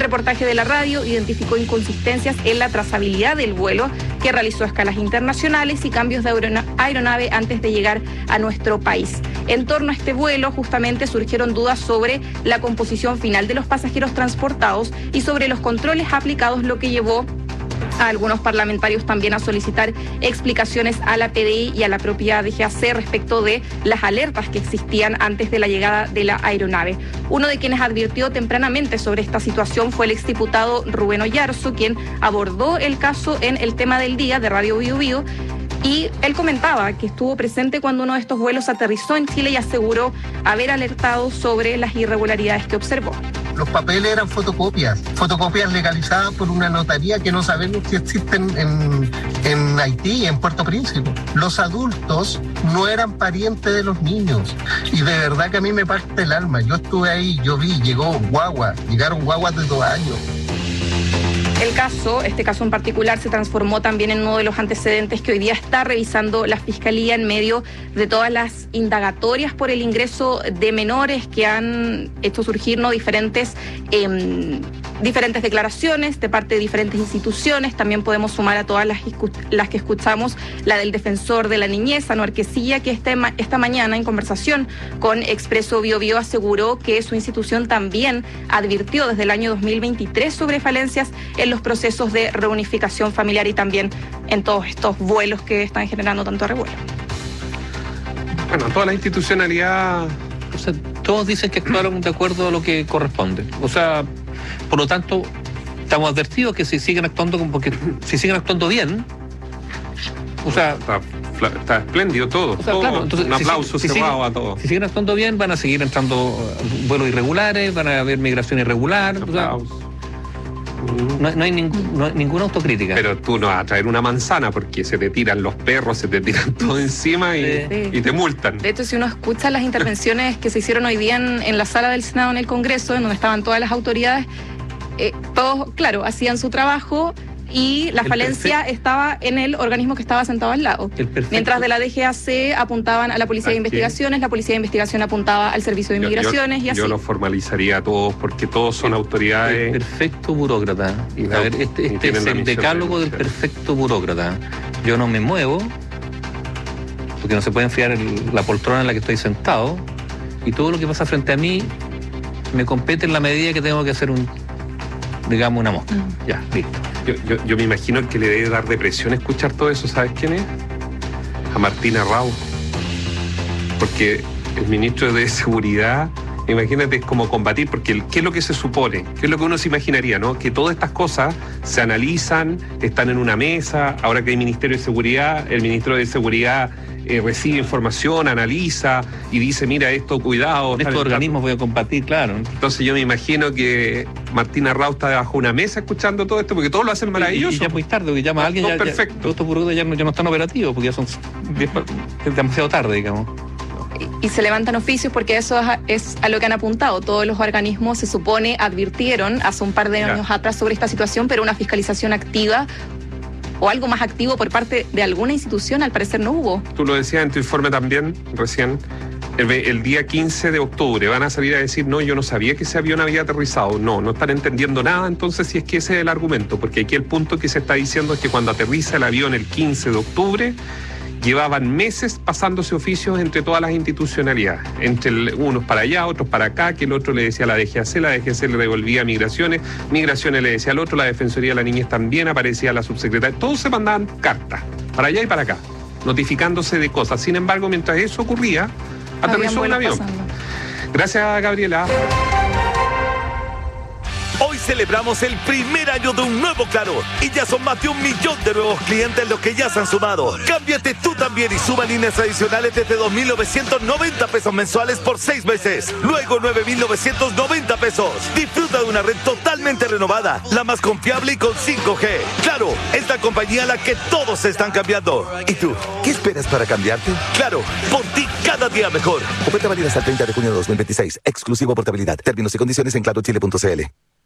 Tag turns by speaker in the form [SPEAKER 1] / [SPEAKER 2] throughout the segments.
[SPEAKER 1] reportaje de la radio identificó inconsistencias en la trazabilidad del vuelo, que realizó escalas internacionales y cambios de aeronave antes de llegar a nuestro país. En torno a este vuelo, justamente surgieron dudas sobre la composición final de los pasajeros transportados y sobre los controles aplicados, lo que llevó a algunos parlamentarios también a solicitar explicaciones a la PDI y a la propia DGAC respecto de las alertas que existían antes de la llegada de la aeronave. Uno de quienes advirtió tempranamente sobre esta situación fue el exdiputado Rubén Oyarzo, quien abordó el caso en El Tema del Día de Radio Bío Bío. Y él comentaba que estuvo presente cuando uno de estos vuelos aterrizó en Chile y aseguró haber alertado sobre las irregularidades que observó.
[SPEAKER 2] Los papeles eran fotocopias legalizadas por una notaría que no sabemos si existen en Haití y en Puerto Príncipe. Los adultos no eran parientes de los niños y de verdad que a mí me parte el alma. Yo estuve ahí, yo vi, llegaron guaguas de 2 años.
[SPEAKER 1] Este caso en particular, se transformó también en uno de los antecedentes que hoy día está revisando la Fiscalía en medio de todas las indagatorias por el ingreso de menores que han hecho surgir diferentes declaraciones de parte de diferentes instituciones. También podemos sumar a todas las que escuchamos, la del defensor de la niñez, Anuar Quesilla, que esta mañana en conversación con Expreso Bío Bío aseguró que su institución también advirtió desde el año 2023 sobre falencias en los procesos de reunificación familiar y también en todos estos vuelos que están generando tanto revuelo.
[SPEAKER 3] Bueno, toda la institucionalidad,
[SPEAKER 4] o sea, todos dicen que actuaron de acuerdo a lo que corresponde. O sea, por lo tanto, estamos advertidos que si siguen actuando bien, o sea,
[SPEAKER 3] está espléndido todo.
[SPEAKER 4] O sea, claro, entonces,
[SPEAKER 3] un aplauso cerrado a todos.
[SPEAKER 4] Si siguen actuando bien, van a seguir entrando vuelos irregulares, van a haber migración irregular. O sea, no hay ninguna autocrítica.
[SPEAKER 3] Pero tú no vas a traer una manzana porque se te tiran los perros, se te tiran todo encima y te multan.
[SPEAKER 1] De hecho, si uno escucha las intervenciones que se hicieron hoy día en la sala del Senado, en el Congreso, en donde estaban todas las autoridades, todos, claro, hacían su trabajo y la falencia estaba en el organismo que estaba sentado al lado. Mientras de la DGAC apuntaban a la Policía de Investigaciones, la Policía de Investigación apuntaba al Servicio de Inmigraciones y así.
[SPEAKER 3] Yo lo formalizaría a todos porque todos son autoridades.
[SPEAKER 4] El perfecto burócrata. A ver, este es el decálogo del perfecto burócrata. Yo no me muevo porque no se puede enfriar la poltrona en la que estoy sentado y todo lo que pasa frente a mí me compete en la medida que tengo que hacer una mosca. Ya, listo.
[SPEAKER 3] Yo me imagino que le debe dar depresión escuchar todo eso. ¿Sabes quién es? A Martín Arrau. Porque el ministro de Seguridad, imagínate, es como combatir, porque ¿qué es lo que se supone? ¿Qué es lo que uno se imaginaría, no? Que todas estas cosas se analizan, están en una mesa. Ahora que hay Ministerio de Seguridad, el ministro de Seguridad recibe información, analiza y dice, mira esto, cuidado.
[SPEAKER 4] En estos organismos voy a combatir, claro.
[SPEAKER 3] Entonces yo me imagino que Martín Arrau está debajo de una mesa escuchando todo esto, porque todos lo hacen maravilloso.
[SPEAKER 4] Y ya muy tarde, porque llama a alguien,
[SPEAKER 3] perfecto.
[SPEAKER 4] Todos estos burócratas ya no están operativos, porque ya son es demasiado tarde, digamos.
[SPEAKER 1] Y se levantan oficios porque eso es a lo que han apuntado. Todos los organismos, se supone, advirtieron hace un par de años atrás sobre esta situación, pero una fiscalización activa o algo más activo por parte de alguna institución, al parecer no hubo.
[SPEAKER 3] Tú lo decías en tu informe también, recién, el día 15 de octubre van a salir a decir, no, yo no sabía que ese avión había aterrizado. No están entendiendo nada, entonces, si es que ese es el argumento, porque aquí el punto que se está diciendo es que cuando aterriza el avión el 15 de octubre, llevaban meses pasándose oficios entre todas las institucionalidades, entre unos para allá, otros para acá, que el otro le decía a la DGAC le devolvía Migraciones le decía al otro, la Defensoría de la Niñez también, aparecía la subsecretaria, todos se mandaban cartas, para allá y para acá, notificándose de cosas. Sin embargo, mientras eso ocurría, aterrizó un avión. Gracias, Gabriela.
[SPEAKER 5] Hoy celebramos el primer año de un nuevo Claro y ya son más de 1 millón de nuevos clientes los que ya se han sumado. Cámbiate tú también y suma líneas adicionales desde 2.990 pesos mensuales por 6 meses. Luego 9.990 pesos. Disfruta de una red totalmente renovada, la más confiable y con 5G. Claro, es la compañía a la que todos se están cambiando. ¿Y tú? ¿Qué esperas para cambiarte? Claro, por ti cada día mejor.
[SPEAKER 6] Oferta válida hasta el 30 de junio de 2026. Exclusivo portabilidad. Términos y condiciones en clarochile.cl.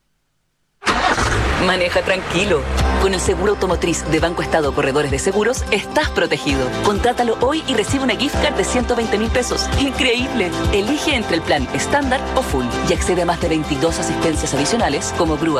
[SPEAKER 7] Maneja tranquilo. Con el seguro automotriz de Banco Estado Corredores de Seguros, estás protegido. Contrátalo hoy y recibe una gift card de 120.000 pesos. ¡Increíble! Elige entre el plan estándar o full y accede a más de 22 asistencias adicionales como grúa,